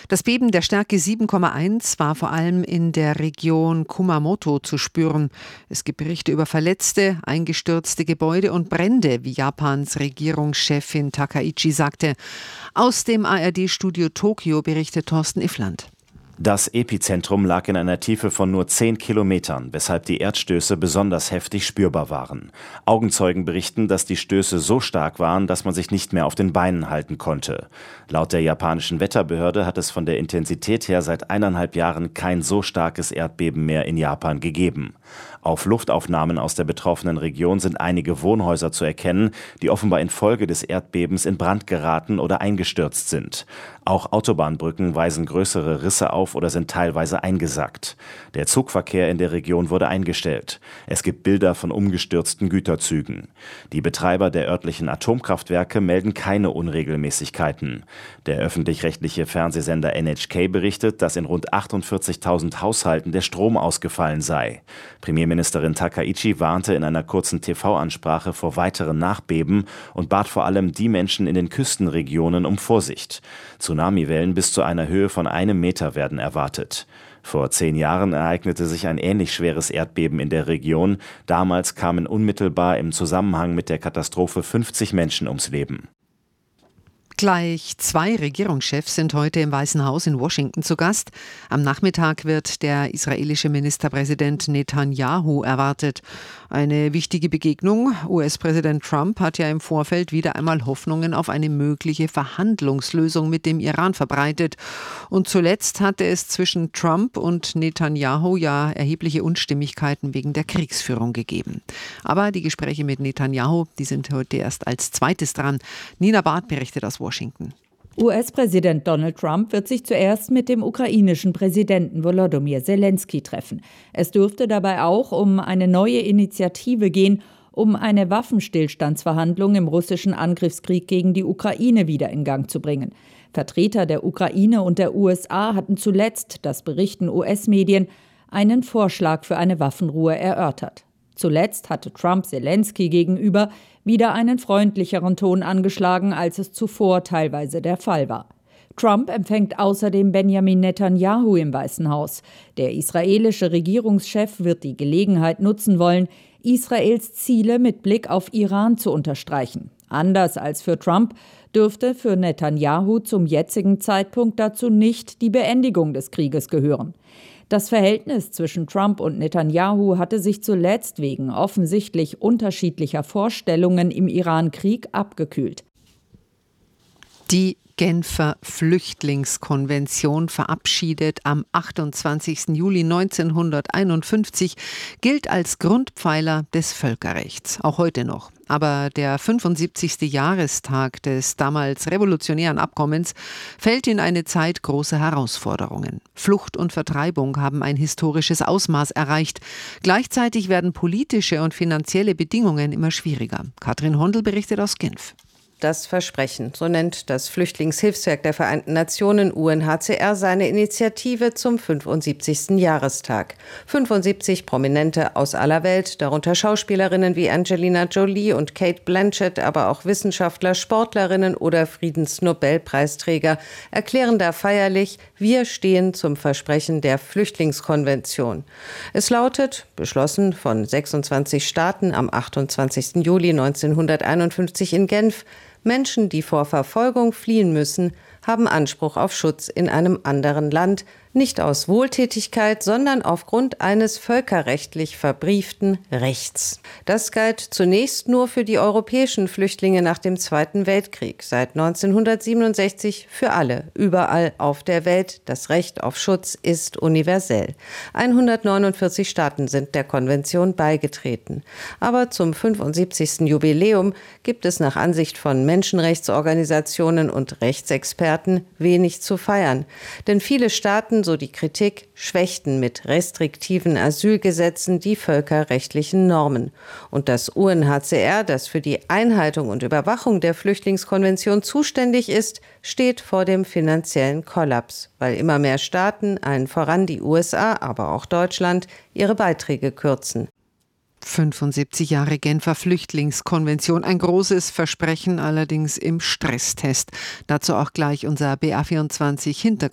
Das Beben der Stärke 7,1 war vor allem in der Region Kumamoto zu spüren. Es gibt Berichte über Verletzte, eingestürzte Gebäude und Brände, wie Japans Regierungschefin Takaichi sagte. Aus dem ARD-Studio Tokio berichtet Thorsten Iffland. Das Epizentrum lag in einer Tiefe von nur 10 Kilometern, weshalb die Erdstöße besonders heftig spürbar waren. Augenzeugen berichten, dass die Stöße so stark waren, dass man sich nicht mehr auf den Beinen halten konnte. Laut der japanischen Wetterbehörde hat es von der Intensität her seit 1,5 Jahren kein so starkes Erdbeben mehr in Japan gegeben. Auf Luftaufnahmen aus der betroffenen Region sind einige Wohnhäuser zu erkennen, die offenbar infolge des Erdbebens in Brand geraten oder eingestürzt sind. Auch Autobahnbrücken weisen größere Risse auf oder sind teilweise eingesackt. Der Zugverkehr in der Region wurde eingestellt. Es gibt Bilder von umgestürzten Güterzügen. Die Betreiber der örtlichen Atomkraftwerke melden keine Unregelmäßigkeiten. Der öffentlich-rechtliche Fernsehsender NHK berichtet, dass in rund 48.000 Haushalten der Strom ausgefallen sei. Premierministerin Takaichi warnte in einer kurzen TV-Ansprache vor weiteren Nachbeben und bat vor allem die Menschen in den Küstenregionen um Vorsicht. Tsunamiwellen bis zu einer Höhe von 1 Meter werden erwartet. Vor 10 Jahren ereignete sich ein ähnlich schweres Erdbeben in der Region. Damals kamen unmittelbar im Zusammenhang mit der Katastrophe 50 Menschen ums Leben. Gleich 2 Regierungschefs sind heute im Weißen Haus in Washington zu Gast. Am Nachmittag wird der israelische Ministerpräsident Netanyahu erwartet. Eine wichtige Begegnung. US-Präsident Trump hat ja im Vorfeld wieder einmal Hoffnungen auf eine mögliche Verhandlungslösung mit dem Iran verbreitet. Und zuletzt hatte es zwischen Trump und Netanyahu ja erhebliche Unstimmigkeiten wegen der Kriegsführung gegeben. Aber die Gespräche mit Netanyahu, die sind heute erst als zweites dran. Nina Barth berichtet aus Washington. US-Präsident Donald Trump wird sich zuerst mit dem ukrainischen Präsidenten Volodymyr Zelensky treffen. Es dürfte dabei auch um eine neue Initiative gehen, um eine Waffenstillstandsverhandlung im russischen Angriffskrieg gegen die Ukraine wieder in Gang zu bringen. Vertreter der Ukraine und der USA hatten zuletzt, das berichten US-Medien, einen Vorschlag für eine Waffenruhe erörtert. Zuletzt hatte Trump Zelensky gegenüber wieder einen freundlicheren Ton angeschlagen, als es zuvor teilweise der Fall war. Trump empfängt außerdem Benjamin Netanyahu im Weißen Haus. Der israelische Regierungschef wird die Gelegenheit nutzen wollen, Israels Ziele mit Blick auf Iran zu unterstreichen. Anders als für Trump dürfte für Netanyahu zum jetzigen Zeitpunkt dazu nicht die Beendigung des Krieges gehören. Das Verhältnis zwischen Trump und Netanyahu hatte sich zuletzt wegen offensichtlich unterschiedlicher Vorstellungen im Iran-Krieg abgekühlt. Die Genfer Flüchtlingskonvention, verabschiedet am 28. Juli 1951, gilt als Grundpfeiler des Völkerrechts, auch heute noch. Aber der 75. Jahrestag des damals revolutionären Abkommens fällt in eine Zeit großer Herausforderungen. Flucht und Vertreibung haben ein historisches Ausmaß erreicht. Gleichzeitig werden politische und finanzielle Bedingungen immer schwieriger. Katrin Hondel berichtet aus Genf. Das Versprechen, so nennt das Flüchtlingshilfswerk der Vereinten Nationen UNHCR seine Initiative zum 75. Jahrestag. 75 Prominente aus aller Welt, darunter Schauspielerinnen wie Angelina Jolie und Cate Blanchett, aber auch Wissenschaftler, Sportlerinnen oder Friedensnobelpreisträger, erklären da feierlich, wir stehen zum Versprechen der Flüchtlingskonvention. Es lautet, beschlossen von 26 Staaten am 28. Juli 1951 in Genf, Menschen, die vor Verfolgung fliehen müssen, haben Anspruch auf Schutz in einem anderen Land, nicht aus Wohltätigkeit, sondern aufgrund eines völkerrechtlich verbrieften Rechts. Das galt zunächst nur für die europäischen Flüchtlinge nach dem Zweiten Weltkrieg, seit 1967 für alle, überall auf der Welt. Das Recht auf Schutz ist universell. 149 Staaten sind der Konvention beigetreten. Aber zum 75. Jubiläum gibt es nach Ansicht von Menschenrechtsorganisationen und Rechtsexperten wenig zu feiern. Denn viele Staaten, so die Kritik, schwächten mit restriktiven Asylgesetzen die völkerrechtlichen Normen. Und das UNHCR, das für die Einhaltung und Überwachung der Flüchtlingskonvention zuständig ist, steht vor dem finanziellen Kollaps, weil immer mehr Staaten, allen voran die USA, aber auch Deutschland, ihre Beiträge kürzen. 75 Jahre Genfer Flüchtlingskonvention, ein großes Versprechen, allerdings im Stresstest. Dazu auch gleich unser BA24 Hintergrund.